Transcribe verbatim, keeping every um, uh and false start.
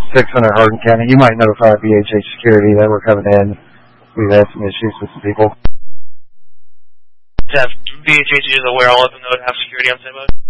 six hundred Hardin County. You might notify B H H security that we're coming in. We've had some issues with some people. Have B H H is aware, I'll let them know to have security on standby.